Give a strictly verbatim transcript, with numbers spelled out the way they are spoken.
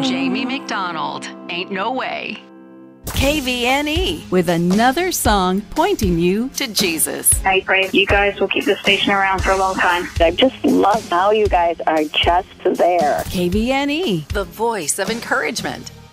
Jamie McDonald, Ain't No Way. K V N E with another song pointing you to Jesus. I pray you guys will keep this station around for a long time. I just love how you guys are just there. K V N E, The voice of encouragement.